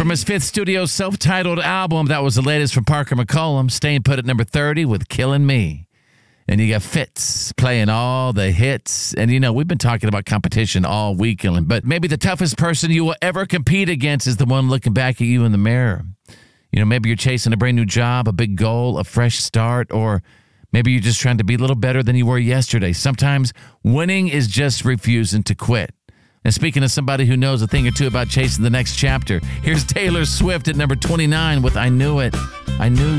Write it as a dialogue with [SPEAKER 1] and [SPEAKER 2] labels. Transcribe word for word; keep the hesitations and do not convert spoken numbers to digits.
[SPEAKER 1] From his fifth studio self-titled album, that was the latest from Parker McCollum, staying put at number thirty with Killing Me. And you got Fitz playing all the hits. And, you know, we've been talking about competition all weekend, but maybe the toughest person you will ever compete against is the one looking back at you in the mirror. You know, maybe you're chasing a brand new job, a big goal, a fresh start, or maybe you're just trying to be a little better than you were yesterday. Sometimes winning is just refusing to quit. And speaking of somebody who knows a thing or two about chasing the next chapter, here's Taylor Swift at number twenty-nine with I Knew It. I Knew